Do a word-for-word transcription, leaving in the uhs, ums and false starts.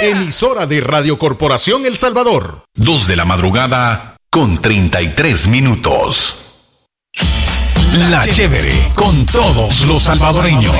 Emisora de Radio Corporación El Salvador. Dos de la madrugada con treinta y tres minutos. La Chévere con todos los salvadoreños.